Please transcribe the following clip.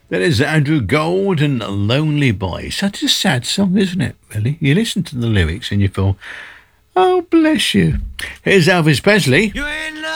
That is Andrew Gold and Lonely Boy. Such a sad song, isn't it, really? You listen to the lyrics and you feel, oh, bless you. Here's Elvis Presley. You ain't